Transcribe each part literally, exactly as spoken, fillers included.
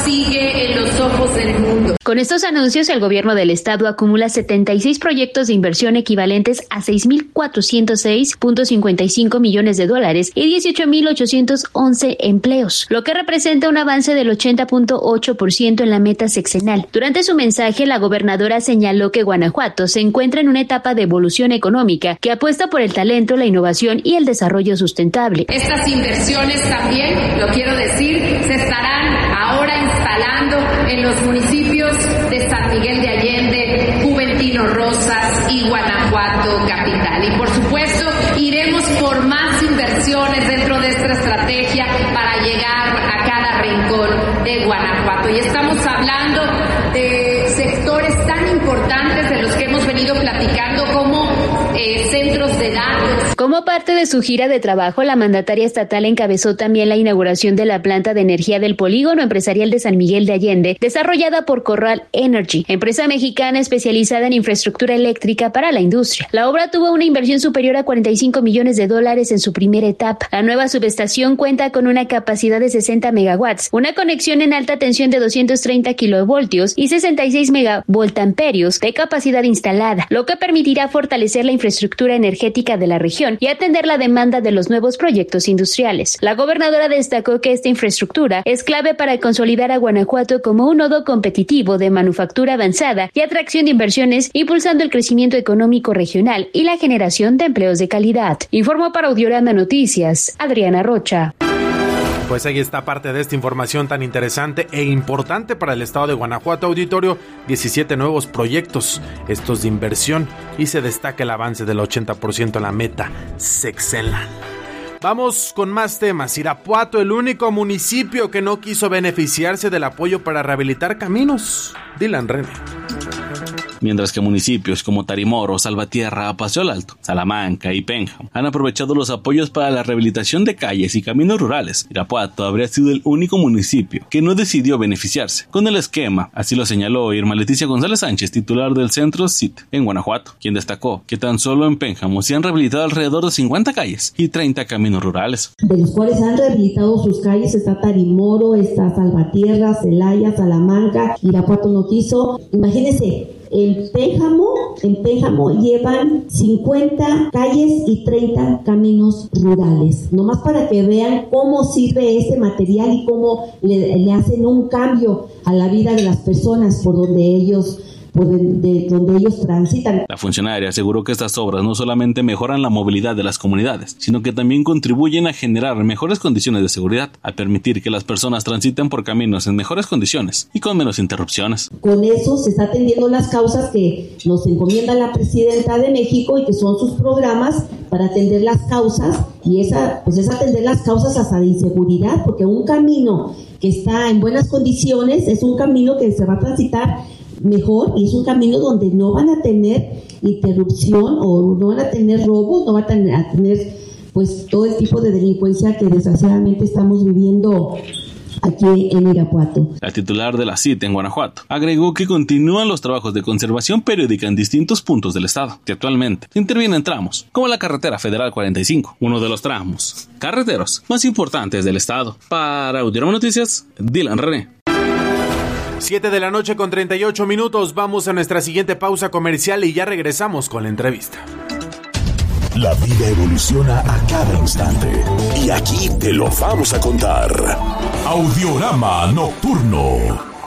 sigue en los ojos del mundo. Con estos anuncios, el gobierno del estado acumula setenta y seis proyectos de inversión equivalentes a seis mil cuatrocientos seis punto cincuenta y cinco millones de dólares y dieciocho mil ochocientos once empleos, lo que representa un avance del ochenta punto ocho por ciento en la meta sexenal. Durante su mensaje, la gobernadora señaló que Guanajuato se encuentra en una etapa de evolución económica que apuesta por el talento, la innovación y el desarrollo sustentable. Estas inversiones también, lo quiero decir, se estarán ahora instalando en los municipios de San Miguel de Allende, Juventino Rosas y Guanajuato capital. Y por supuesto, iremos por más inversiones dentro de esta estrategia para llegar a cada rincón de Guanajuato. Y estamos hablando de sectores tan importantes de los que hemos venido platicando como eh, centros de datos. Como parte de su gira de trabajo, la mandataria estatal encabezó también la inauguración de la planta de energía del Polígono Empresarial de San Miguel de Allende, desarrollada por Corral Energy, empresa mexicana especializada en infraestructura eléctrica para la industria. La obra tuvo una inversión superior a cuarenta y cinco millones de dólares en su primera etapa. La nueva subestación cuenta con una capacidad de sesenta megawatts, una conexión en alta tensión de doscientos treinta kilovoltios y sesenta y seis megavoltamperios de capacidad instalada, lo que permitirá fortalecer la infraestructura energética de la región y atender la demanda de los nuevos proyectos industriales. La gobernadora destacó que esta infraestructura es clave para consolidar a Guanajuato como un nodo competitivo de manufactura avanzada y atracción de inversiones, impulsando el crecimiento económico regional y la generación de empleos de calidad. Informó para Audiorama Noticias, Adriana Rocha. Pues ahí está parte de esta información tan interesante e importante para el estado de Guanajuato. Auditorio, diecisiete nuevos proyectos, estos de inversión, y se destaca el avance del ochenta por ciento en la meta sexenal. Vamos con más temas. Irapuato, el único municipio que no quiso beneficiarse del apoyo para rehabilitar caminos. Dylan René. Mientras que municipios como Tarimoro, Salvatierra, Paseo el Alto, Salamanca y Pénjamo han aprovechado los apoyos para la rehabilitación de calles y caminos rurales, Irapuato habría sido el único municipio que no decidió beneficiarse con el esquema. Así lo señaló Irma Leticia González Sánchez, titular del Centro C I T en Guanajuato, quien destacó que tan solo en Pénjamo se han rehabilitado alrededor de cincuenta calles y treinta caminos rurales. De los cuales han rehabilitado sus calles está Tarimoro, está Salvatierra, Celaya, Salamanca. Irapuato no quiso. Imagínense, En Pénjamo, en Pénjamo llevan cincuenta calles y treinta caminos rurales. Nomás para que vean cómo sirve este material y cómo le, le hacen un cambio a la vida de las personas por donde ellos de donde ellos transitan. La funcionaria aseguró que estas obras no solamente mejoran la movilidad de las comunidades, sino que también contribuyen a generar mejores condiciones de seguridad, al permitir que las personas transiten por caminos en mejores condiciones y con menos interrupciones. Con eso se está atendiendo las causas que nos encomienda la presidenta de México y que son sus programas para atender las causas, y esa pues es atender las causas hasta de inseguridad, porque un camino que está en buenas condiciones es un camino que se va a transitar mejor y es un camino donde no van a tener interrupción o no van a tener robos, no van a tener, a tener pues todo el tipo de delincuencia que desgraciadamente estamos viviendo aquí en Irapuato. La titular de la C I T en Guanajuato agregó que continúan los trabajos de conservación periódica en distintos puntos del estado, que actualmente intervienen tramos como la carretera federal cuarenta y cinco, uno de los tramos carreteros más importantes del estado. Para Audiorama Noticias, Dylan René. siete de la noche con treinta y ocho minutos. Vamos a nuestra siguiente pausa comercial y ya regresamos con la entrevista. La vida evoluciona a cada instante y aquí te lo vamos a contar. Audiorama Nocturno.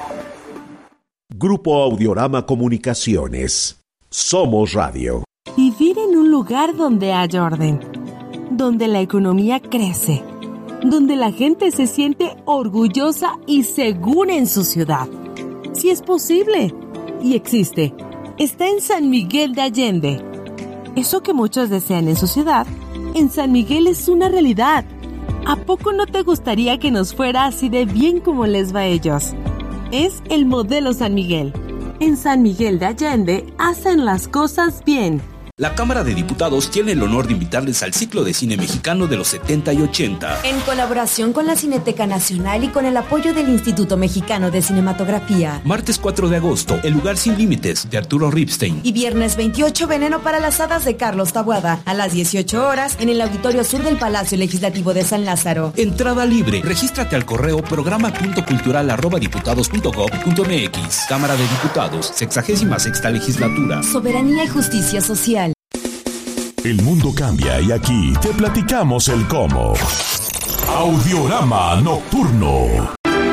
Grupo Audiorama Comunicaciones. Somos Radio. Vivir en un lugar donde haya orden, donde la economía crece, donde la gente se siente orgullosa y segura en su ciudad. Si es posible y existe, está en San Miguel de Allende. Eso que muchos desean en su ciudad, en San Miguel es una realidad. ¿A poco no te gustaría que nos fuera así de bien como les va a ellos? Es el modelo San Miguel. En San Miguel de Allende hacen las cosas bien. La Cámara de Diputados tiene el honor de invitarles al ciclo de cine mexicano de los setenta y ochenta. En colaboración con la Cineteca Nacional y con el apoyo del Instituto Mexicano de Cinematografía. Martes cuatro de agosto, El lugar sin límites, de Arturo Ripstein. Y viernes veintiocho, Veneno para las hadas, de Carlos Taboada, a las dieciocho horas, en el Auditorio Sur del Palacio Legislativo de San Lázaro. Entrada libre. Regístrate al correo programa punto cultural arroba diputados punto gob punto mx. Cámara de Diputados, sexagésima sexta legislatura. Soberanía y justicia social. El mundo cambia y aquí te platicamos el cómo. Audiorama Nocturno.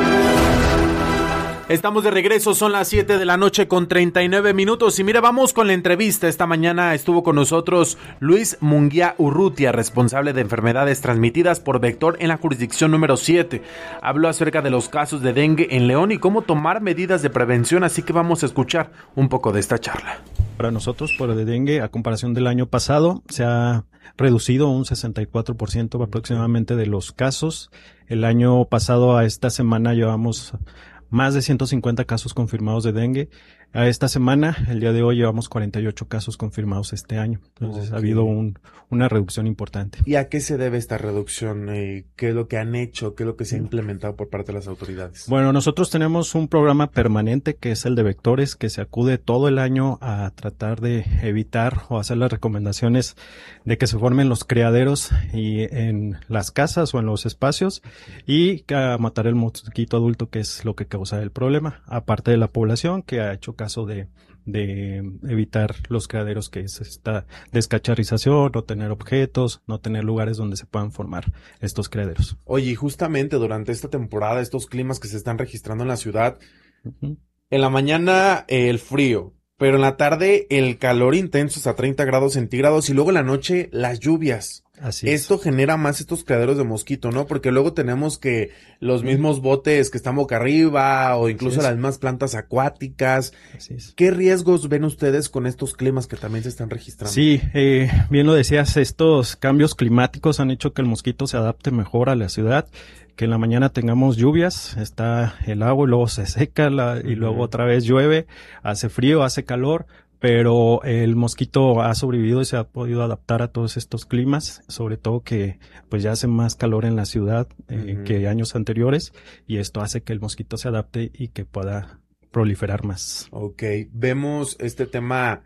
Estamos de regreso, son las siete de la noche con treinta y nueve minutos y mira, vamos con la entrevista. Esta mañana estuvo con nosotros Luis Munguía Urrutia, responsable de enfermedades transmitidas por vector en la jurisdicción número siete. Habló acerca de los casos de dengue en León y cómo tomar medidas de prevención, así que vamos a escuchar un poco de esta charla. Para nosotros, por el de dengue, a comparación del año pasado, se ha reducido un sesenta y cuatro por ciento aproximadamente de los casos. El año pasado a esta semana llevamos más de ciento cincuenta casos confirmados de dengue. A esta semana, el día de hoy, llevamos cuarenta y ocho casos confirmados este año. Entonces, okay, ha habido un, una reducción importante. ¿Y a qué se debe esta reducción? Eh, ¿Qué es lo que han hecho? ¿Qué es lo que se ha implementado por parte de las autoridades? Bueno, nosotros tenemos un programa permanente que es el de vectores, que se acude todo el año a tratar de evitar o hacer las recomendaciones de que se formen los criaderos y en las casas o en los espacios y a matar el mosquito adulto, que es lo que causa el problema, aparte de la población que ha hecho caso de, de evitar los criaderos, que es esta descacharrización, no tener objetos, no tener lugares donde se puedan formar estos criaderos. Oye, y justamente durante esta temporada, estos climas que se están registrando en la ciudad, uh-huh. En la mañana el frío, pero en la tarde el calor intenso hasta treinta grados centígrados y luego en la noche las lluvias. Así es. Esto genera más estos criaderos de mosquito, ¿no? Porque luego tenemos que los mismos botes que están boca arriba o incluso las mismas plantas acuáticas. Así es. ¿Qué riesgos ven ustedes con estos climas que también se están registrando? Sí, eh, bien lo decías, estos cambios climáticos han hecho que el mosquito se adapte mejor a la ciudad, que en la mañana tengamos lluvias, está el agua y luego se seca la, y luego otra vez llueve, hace frío, hace calor. Pero el mosquito ha sobrevivido y se ha podido adaptar a todos estos climas, sobre todo que pues ya hace más calor en la ciudad eh, uh-huh. que años anteriores, y esto hace que el mosquito se adapte y que pueda proliferar más. Ok, vemos este tema.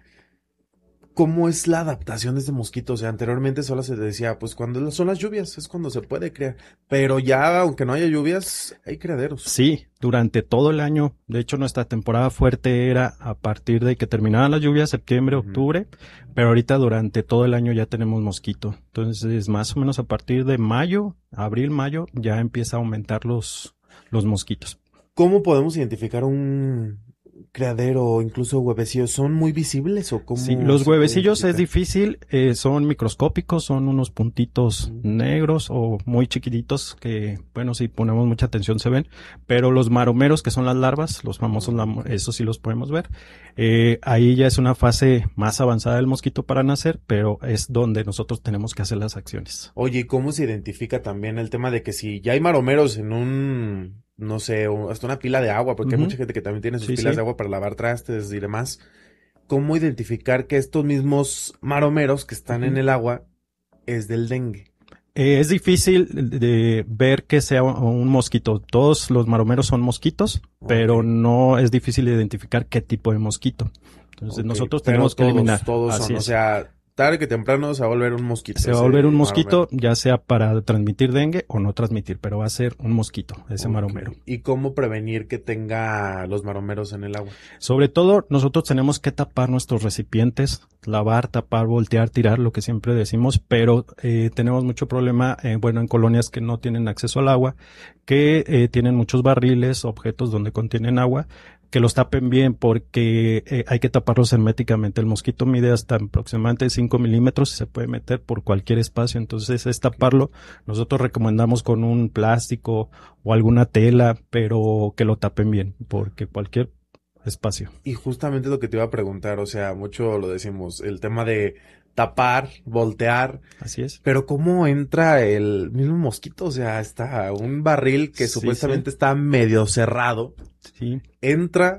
¿Cómo es la adaptación de este mosquito? O sea, anteriormente solo se decía, pues cuando son las lluvias es cuando se puede crear. Pero ya, aunque no haya lluvias, hay criaderos. Sí, durante todo el año. De hecho, nuestra temporada fuerte era a partir de que terminaban las lluvias, septiembre, uh-huh. octubre. Pero ahorita durante todo el año ya tenemos mosquito. Entonces, más o menos a partir de mayo, abril, mayo, ya empieza a aumentar los, los mosquitos. ¿Cómo podemos identificar un criadero o incluso huevecillos? ¿Son muy visibles o cómo? Sí, los huevecillos es difícil, eh, son microscópicos, son unos puntitos uh-huh. negros o muy chiquititos que, bueno, si ponemos mucha atención se ven, pero los maromeros, que son las larvas, los famosos, uh-huh. esos sí los podemos ver. Eh, ahí ya es una fase más avanzada del mosquito para nacer, pero es donde nosotros tenemos que hacer las acciones. Oye, ¿y cómo se identifica también el tema de que si ya hay maromeros en un, no sé, hasta una pila de agua, porque uh-huh. hay mucha gente que también tiene sus sí, pilas sí. de agua para lavar trastes y demás? ¿Cómo identificar que estos mismos maromeros que están uh-huh. en el agua es del dengue? Eh, es difícil de ver que sea un mosquito. Todos los maromeros son mosquitos, okay. pero no es difícil de identificar qué tipo de mosquito. Entonces okay. nosotros tenemos pero que todos, eliminar. Todos son, o sea, tarde que temprano se va a volver un mosquito. Se va a volver un mosquito, maromero. Ya sea para transmitir dengue o no transmitir, pero va a ser un mosquito, ese okay. maromero. ¿Y cómo prevenir que tenga los maromeros en el agua? Sobre todo, nosotros tenemos que tapar nuestros recipientes, lavar, tapar, voltear, tirar, lo que siempre decimos, pero eh, tenemos mucho problema, eh, bueno, en colonias que no tienen acceso al agua, que eh, tienen muchos barriles, objetos donde contienen agua, que los tapen bien porque eh, hay que taparlos herméticamente. El mosquito mide hasta aproximadamente cinco milímetros y se puede meter por cualquier espacio, entonces es taparlo. Nosotros recomendamos con un plástico o alguna tela, pero que lo tapen bien porque cualquier espacio. Y justamente lo que te iba a preguntar, o sea, mucho lo decimos, el tema de tapar, voltear. Así es. Pero ¿cómo entra el mismo mosquito? O sea, está un barril que sí, supuestamente sí. está medio cerrado. Sí. Entra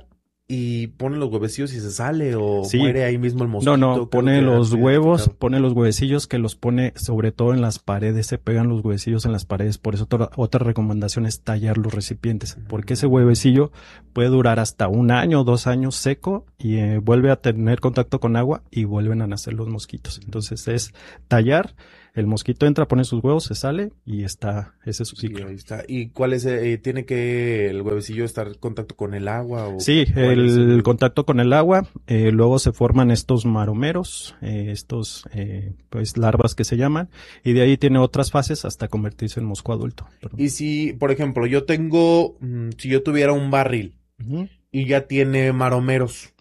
y pone los huevecillos y se sale o sí. muere ahí mismo el mosquito. No, no, pone los huevos, pone los huevecillos que los pone sobre todo en las paredes, se pegan los huevecillos en las paredes, por eso otra, otra recomendación es tallar los recipientes, uh-huh. porque ese huevecillo puede durar hasta un año o dos años seco y eh, vuelve a tener contacto con agua y vuelven a nacer los mosquitos. Entonces es tallar, el mosquito entra, pone sus huevos, se sale y está, ese es su ciclo. Sí, ahí está. ¿Y cuál es, eh, tiene que el huevecillo estar en contacto con el agua? O sí, el, el contacto con el agua, eh, luego se forman estos maromeros, eh, estos eh, pues larvas que se llaman, y de ahí tiene otras fases hasta convertirse en mosco adulto. Perdón. Y si, por ejemplo, yo tengo, si yo tuviera un barril uh-huh. y ya tiene maromeros,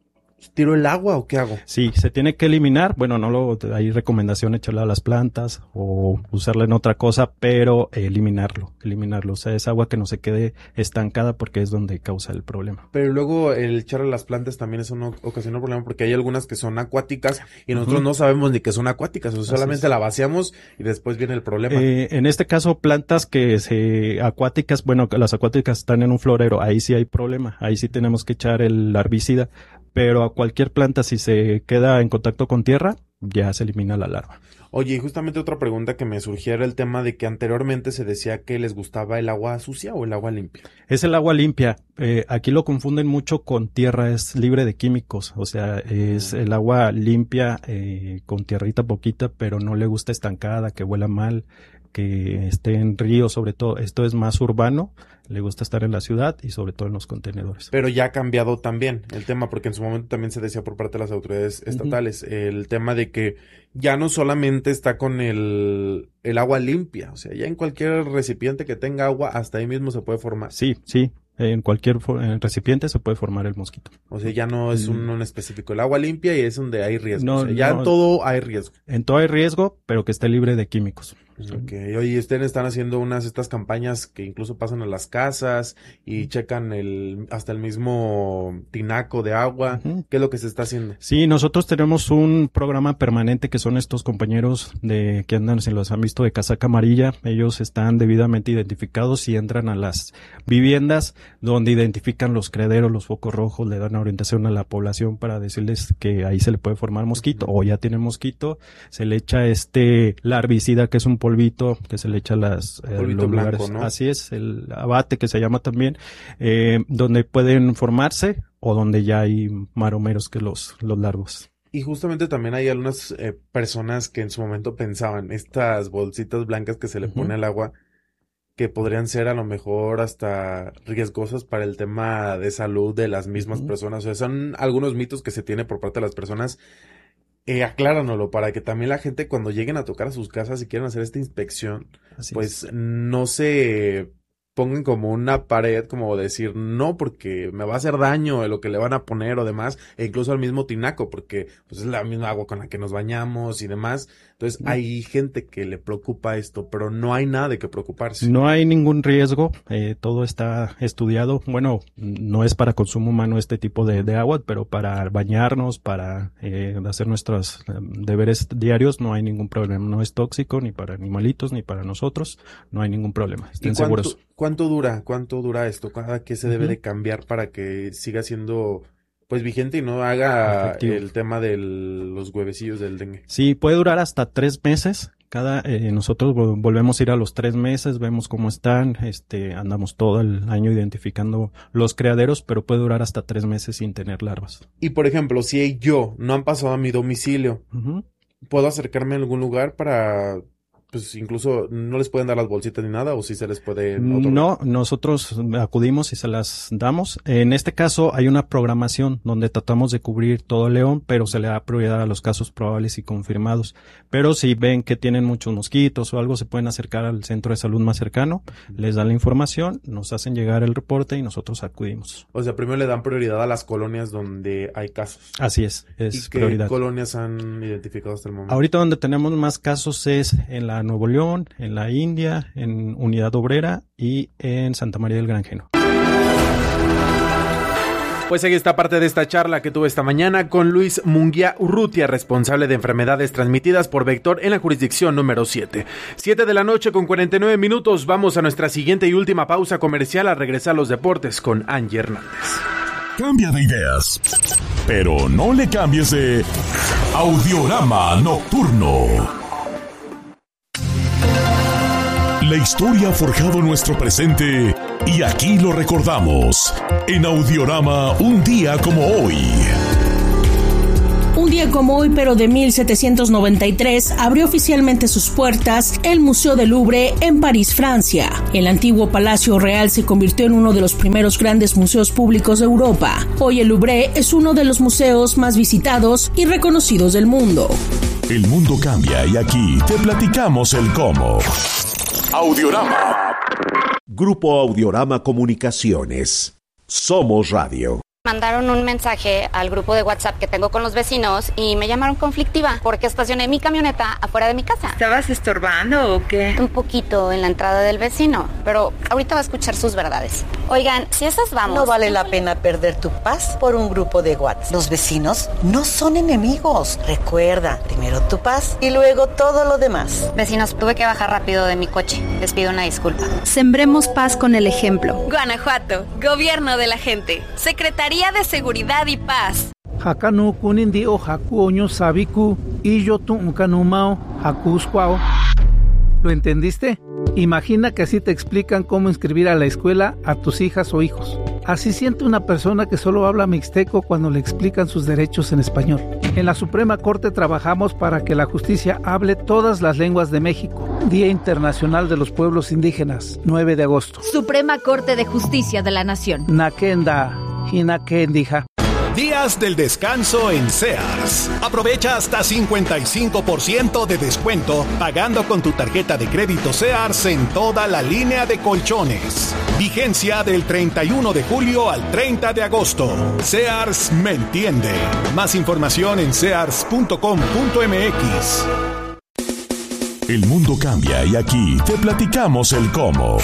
¿tiro el agua o qué hago? Sí, se tiene que eliminar. Bueno, no lo, hay recomendación echarla a las plantas o usarla en otra cosa, pero eh, eliminarlo, eliminarlo. O sea, es agua que no se quede estancada porque es donde causa el problema. Pero luego el echarle a las plantas también eso no ocasiona problema porque hay algunas que son acuáticas y nosotros uh-huh. no sabemos ni que son acuáticas. O sea, solamente la vaciamos y después viene el problema. Eh, en este caso, plantas que se acuáticas, bueno, las acuáticas están en un florero, ahí sí hay problema. Ahí sí tenemos que echar el herbicida. Pero a cualquier planta, si se queda en contacto con tierra, ya se elimina la larva. Oye, y justamente otra pregunta que me surgió era el tema de que anteriormente se decía que les gustaba el agua sucia o el agua limpia. Es el agua limpia. Eh, aquí lo confunden mucho con tierra, es libre de químicos. O sea, es el agua limpia eh, con tierrita poquita, pero no le gusta estancada, que huela mal, que esté en río, sobre todo. Esto es más urbano, le gusta estar en la ciudad y sobre todo en los contenedores. Pero ya ha cambiado también el tema, porque en su momento también se decía por parte de las autoridades estatales, uh-huh. el tema de que ya no solamente está con el, el agua limpia, o sea, ya en cualquier recipiente que tenga agua, hasta ahí mismo se puede formar. Sí, sí. En cualquier en recipiente se puede formar el mosquito. O sea, ya no es un, un específico. El agua limpia y es donde hay riesgo. No, o sea, ya no, en todo hay riesgo. En todo hay riesgo, pero que esté libre de químicos. Ok. Oye, ustedes están haciendo unas estas campañas que incluso pasan a las casas y checan el hasta el mismo tinaco de agua. Uh-huh. ¿Qué es lo que se está haciendo? Sí, nosotros tenemos un programa permanente que son estos compañeros de que andan, si los han visto, de casaca amarilla. Ellos están debidamente identificados y entran a las viviendas donde identifican los criaderos, los focos rojos, le dan orientación a la población para decirles que ahí se le puede formar mosquito, uh-huh. o ya tiene mosquito, se le echa este larvicida, que es un polvito que se le echa a las eh, polvito los blanco, lugares. ¿no? Así es, el abate que se llama también, eh, donde pueden formarse o donde ya hay maromeros que los, los larvos. Y justamente también hay algunas eh, personas que en su momento pensaban, estas bolsitas blancas que se le uh-huh. pone al agua, que podrían ser a lo mejor hasta riesgosas para el tema de salud de las mismas uh-huh. personas. O sea, son algunos mitos que se tiene por parte de las personas. Eh, acláranoslo para que también la gente cuando lleguen a tocar a sus casas y quieran hacer esta inspección, Así pues es. no se pongan como una pared, como decir, no, porque me va a hacer daño de lo que le van a poner o demás, e incluso al mismo tinaco, porque pues es la misma agua con la que nos bañamos y demás. Entonces mm. hay gente que le preocupa esto, pero no hay nada de que preocuparse. No hay ningún riesgo, eh, todo está estudiado. Bueno, no es para consumo humano este tipo de, de agua, pero para bañarnos, para eh, hacer nuestros deberes diarios, no hay ningún problema. No es tóxico ni para animalitos ni para nosotros, no hay ningún problema. Estén seguros. ¿Cuánto dura? ¿Cuánto dura esto? ¿Cada qué se debe uh-huh. de cambiar para que siga siendo pues vigente y no haga Efectivo. el tema de los huevecillos del dengue? Sí, puede durar hasta tres meses. Cada eh, nosotros volvemos a ir a los tres meses, vemos cómo están, este, andamos todo el año identificando los criaderos, pero puede durar hasta tres meses sin tener larvas. Y por ejemplo, si yo no han pasado a mi domicilio, uh-huh. ¿puedo acercarme a algún lugar para pues incluso no les pueden dar las bolsitas ni nada, o si se les puede otorgar? No, nosotros acudimos y se las damos. En este caso hay una programación donde tratamos de cubrir todo León, pero se le da prioridad a los casos probables y confirmados. Pero si ven que tienen muchos mosquitos o algo, se pueden acercar al centro de salud más cercano, les dan la información, nos hacen llegar el reporte y nosotros acudimos. O sea, primero le dan prioridad a las colonias donde hay casos. Así es, es ¿Y qué prioridad. colonias han identificado hasta el momento? Ahorita donde tenemos más casos es en la Nuevo León, en la India, en Unidad Obrera y en Santa María del Granjeno. Pues ahí está parte de esta charla que tuve esta mañana con Luis Munguía Urrutia, responsable de enfermedades transmitidas por vector en la jurisdicción número siete. siete de la noche con cuarenta y nueve minutos. Vamos a nuestra siguiente y última pausa comercial. A regresar a los deportes con Angie Hernández. Cambia de ideas, pero no le cambies de Audiorama Nocturno. La historia ha forjado nuestro presente y aquí lo recordamos en Audiorama un día como hoy. Un día como hoy, pero de mil setecientos noventa y tres, abrió oficialmente sus puertas el Museo del Louvre en París, Francia. El antiguo Palacio Real se convirtió en uno de los primeros grandes museos públicos de Europa. Hoy el Louvre es uno de los museos más visitados y reconocidos del mundo. El mundo cambia y aquí te platicamos el cómo. Audiorama. Grupo Audiorama Comunicaciones. Somos Radio. Mandaron un mensaje al grupo de WhatsApp que tengo con los vecinos y me llamaron conflictiva porque estacioné mi camioneta afuera de mi casa. ¿Estabas estorbando o qué? Un poquito en la entrada del vecino, pero ahorita va a escuchar sus verdades. Oigan, si esas vamos... No vale la pena perder tu paz por un grupo de WhatsApp. Los vecinos no son enemigos. Recuerda, primero tu paz y luego todo lo demás. Vecinos, tuve que bajar rápido de mi coche. Les pido una disculpa. Sembremos paz con el ejemplo. Guanajuato, Gobierno de la Gente, Secretaría de Seguridad y Paz. Hakanu kunindi o haku oño sabiku y yo tu unkanumao hakusquao. ¿Lo entendiste? Imagina que así te explican cómo inscribir a la escuela a tus hijas o hijos. Así siente una persona que solo habla mixteco cuando le explican sus derechos en español. En la Suprema Corte trabajamos para que la justicia hable todas las lenguas de México. Día Internacional de los Pueblos Indígenas, nueve de agosto. Suprema Corte de Justicia de la Nación. Nakenda, Hinakendija. Días del descanso en Sears. Aprovecha hasta cincuenta y cinco por ciento de descuento pagando con tu tarjeta de crédito Sears en toda la línea de colchones. Vigencia del treinta y uno de julio al treinta de agosto. Sears me entiende. Más información en sears punto com punto m x. El mundo cambia y aquí te platicamos el cómo.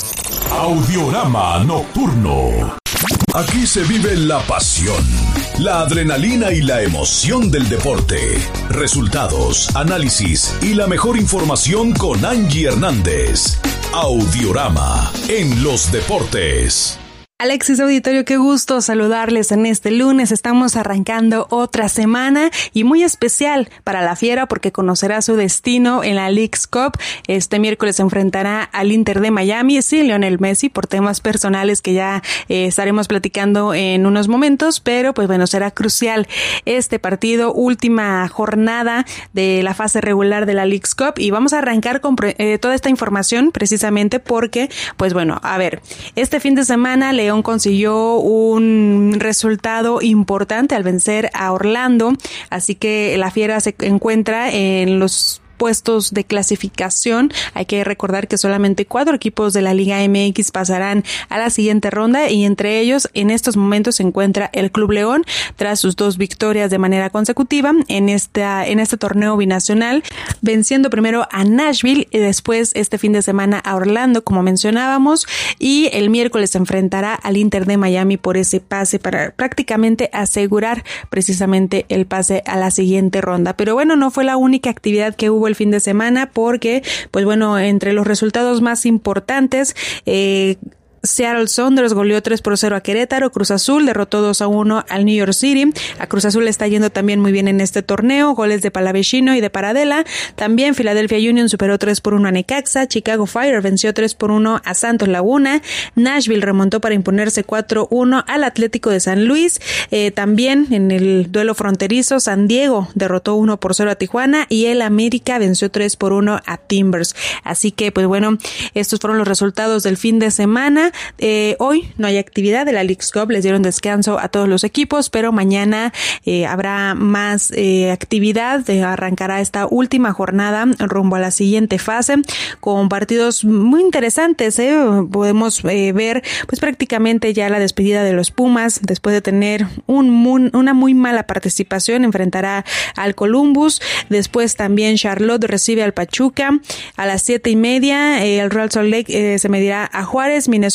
Audiorama Nocturno. Aquí se vive la pasión, la adrenalina y la emoción del deporte. Resultados, análisis y la mejor información con Angie Hernández. Audiorama en los deportes. Alexis Auditorio, qué gusto saludarles en este lunes. Estamos arrancando otra semana y muy especial para la Fiera porque conocerá su destino en la Leagues Cup. Este miércoles se enfrentará al Inter de Miami sin Lionel Messi por temas personales que ya eh, estaremos platicando en unos momentos, pero pues bueno, será crucial este partido, última jornada de la fase regular de la Leagues Cup y vamos a arrancar con eh, toda esta información precisamente porque, pues bueno, a ver, este fin de semana León consiguió un resultado importante al vencer a Orlando, así que la Fiera se encuentra en los puestos de clasificación. Hay que recordar que solamente cuatro equipos de la Liga M X pasarán a la siguiente ronda y entre ellos en estos momentos se encuentra el Club León tras sus dos victorias de manera consecutiva en esta en este torneo binacional, venciendo primero a Nashville y después este fin de semana a Orlando, como mencionábamos, y el miércoles se enfrentará al Inter de Miami por ese pase para prácticamente asegurar precisamente el pase a la siguiente ronda. Pero bueno, no fue la única actividad que hubo el fin de semana porque, pues bueno, entre los resultados más importantes, eh, Seattle Sounders goleó tres por cero a Querétaro, Cruz Azul derrotó dos a uno al New York City, a Cruz Azul le está yendo también muy bien en este torneo, goles de Palavecino y de Paradela, también Philadelphia Union superó tres por uno a Necaxa, Chicago Fire venció tres por uno a Santos Laguna, Nashville remontó para imponerse cuatro uno al Atlético de San Luis, eh, también en el duelo fronterizo San Diego derrotó uno por cero a Tijuana y el América venció tres por uno a Timbers, así que pues bueno, estos fueron los resultados del fin de semana. Eh, hoy no hay actividad de la Leagues Cup, les dieron descanso a todos los equipos, pero mañana eh, habrá más eh, actividad, eh, arrancará esta última jornada rumbo a la siguiente fase con partidos muy interesantes, eh. podemos eh, ver pues prácticamente ya la despedida de los Pumas después de tener un muy, una muy mala participación, enfrentará al Columbus, después también Charlotte recibe al Pachuca, a las siete y media eh, el Real Salt Lake eh, se medirá a Juárez, Minnesota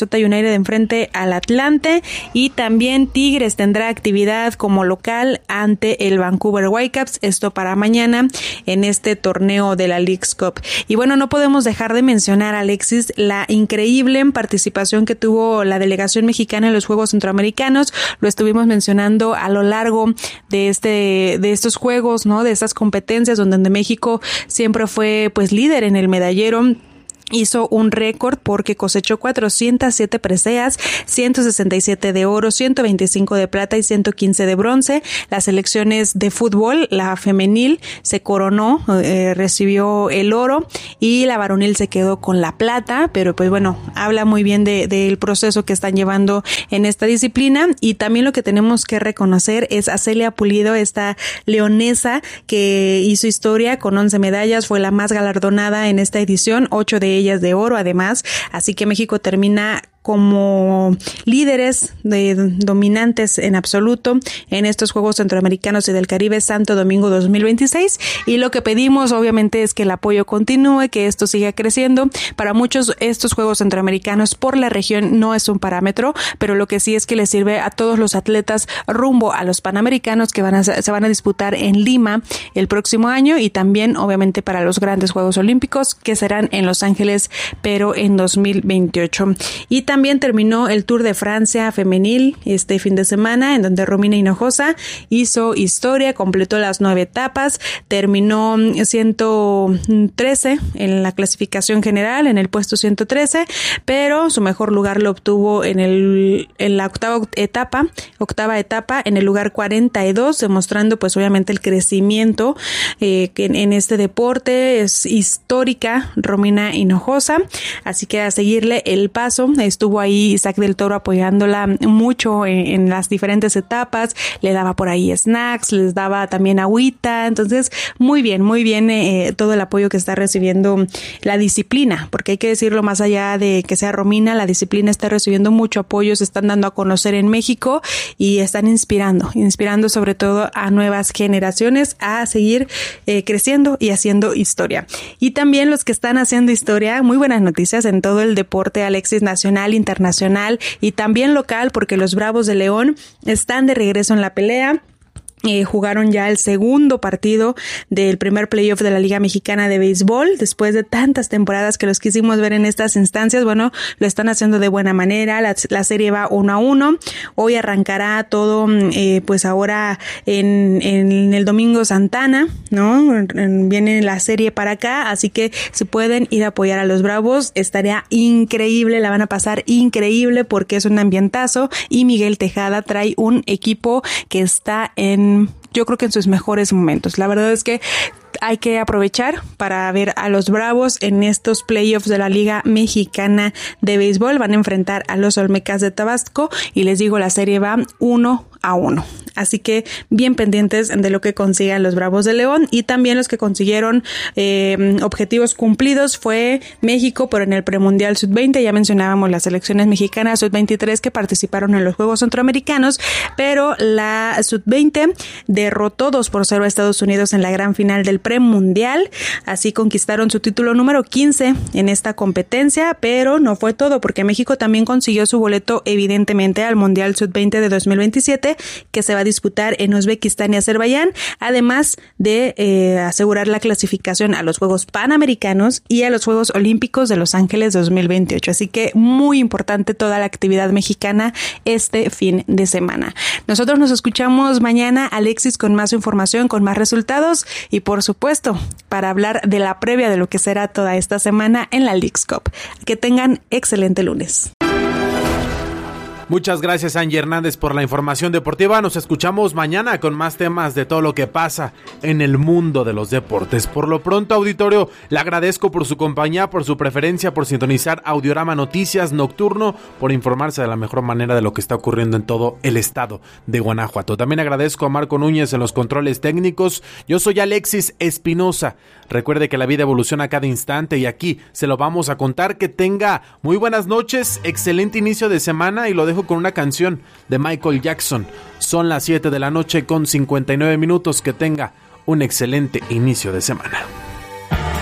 Minnesota United enfrente al Atlante, y también Tigres tendrá actividad como local ante el Vancouver Whitecaps, esto para mañana en este torneo de la Leagues Cup. Y bueno, no podemos dejar de mencionar, Alexis, la increíble participación que tuvo la delegación mexicana en los Juegos Centroamericanos. Lo estuvimos mencionando a lo largo de este de estos juegos, ¿no? De estas competencias donde México siempre fue pues líder en el medallero. Hizo un récord porque cosechó cuatrocientas siete preseas, ciento sesenta y siete de oro, ciento veinticinco de plata y ciento quince de bronce. Las selecciones de fútbol, la femenil se coronó, eh, recibió el oro, y la varonil se quedó con la plata, pero pues bueno, habla muy bien de, del proceso que están llevando en esta disciplina. Y también lo que tenemos que reconocer es a Celia Pulido, esta leonesa que hizo historia con once medallas, fue la más galardonada en esta edición, ocho de ellas de oro además, así que México termina como líderes de, dominantes en absoluto en estos Juegos Centroamericanos y del Caribe Santo Domingo dos mil veintiséis, y lo que pedimos obviamente es que el apoyo continúe, que esto siga creciendo. Para muchos estos Juegos Centroamericanos por la región no es un parámetro, pero lo que sí es que les sirve a todos los atletas rumbo a los Panamericanos que van a, se van a disputar en Lima el próximo año, y también obviamente para los grandes Juegos Olímpicos que serán en Los Ángeles pero en dos mil veintiocho. Y también También terminó el Tour de Francia femenil este fin de semana, en donde Romina Hinojosa hizo historia, completó las nueve etapas, terminó ciento trece en la clasificación general, en el puesto ciento trece, pero su mejor lugar lo obtuvo en el en la octava etapa, octava etapa en el lugar cuarenta y dos, demostrando pues obviamente el crecimiento eh, que en, en este deporte. Es histórica Romina Hinojosa, así que a seguirle el paso. Estuvo ahí Isaac del Toro apoyándola mucho en, en las diferentes etapas, le daba por ahí snacks, les daba también agüita, entonces muy bien, muy bien eh, todo el apoyo que está recibiendo la disciplina, porque hay que decirlo, más allá de que sea Romina, la disciplina está recibiendo mucho apoyo, se están dando a conocer en México y están inspirando, inspirando sobre todo a nuevas generaciones a seguir eh, creciendo y haciendo historia. Y también los que están haciendo historia, muy buenas noticias en todo el deporte, Alexis, nacional, internacional y también local, porque los Bravos de León están de regreso en la pelea. Eh, jugaron ya el segundo partido del primer playoff de la Liga Mexicana de Béisbol, después de tantas temporadas que los quisimos ver en estas instancias. Bueno, lo están haciendo de buena manera, la, la serie va uno a uno, hoy arrancará todo eh, pues ahora en, en el Domingo Santana, ¿no? En, viene la serie para acá, así que si pueden ir a apoyar a los Bravos, estaría increíble, la van a pasar increíble porque es un ambientazo, y Miguel Tejada trae un equipo que está en yo creo que en sus mejores momentos. La verdad es que hay que aprovechar para ver a los Bravos en estos playoffs de la Liga Mexicana de Béisbol. Van a enfrentar a los Olmecas de Tabasco y les digo, la serie va uno a uno. Así que bien pendientes de lo que consigan los Bravos de León, y también los que consiguieron eh, objetivos cumplidos fue México, pero en el premundial sub veinte, ya mencionábamos las selecciones mexicanas sub veintitrés que participaron en los Juegos Centroamericanos, pero la sub veinte derrotó dos por cero a Estados Unidos en la gran final del premundial, así conquistaron su título número quince en esta competencia, pero no fue todo, porque México también consiguió su boleto evidentemente al Mundial sub veinte de dos mil veintisiete, que se va a disputar en Uzbekistán y Azerbaiyán, además de eh, asegurar la clasificación a los Juegos Panamericanos y a los Juegos Olímpicos de Los Ángeles dos mil veintiocho. Así que muy importante toda la actividad mexicana este fin de semana. Nosotros nos escuchamos mañana, Alexis, con más información, con más resultados y por supuesto para hablar de la previa de lo que será toda esta semana en la Leagues Cup. Que tengan excelente lunes. Muchas gracias, Angie Hernández, por la información deportiva. Nos escuchamos mañana con más temas de todo lo que pasa en el mundo de los deportes. Por lo pronto, auditorio, le agradezco por su compañía, por su preferencia, por sintonizar Audiorama Noticias Nocturno, por informarse de la mejor manera de lo que está ocurriendo en todo el estado de Guanajuato. También agradezco a Marco Núñez en los controles técnicos. Yo soy Alexis Espinosa. Recuerde que la vida evoluciona a cada instante y aquí se lo vamos a contar. Que tenga muy buenas noches, excelente inicio de semana, y lo dejo con una canción de Michael Jackson. Son las siete de la noche con cincuenta y nueve minutos. Que tenga un excelente inicio de semana.